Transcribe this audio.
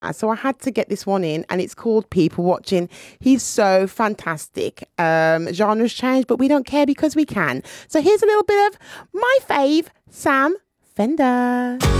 So I had to get this one in, and it's called People Watching. He's so fantastic. Genres change, but we don't care because we can. So here's a little bit of my fave, Sam Fender.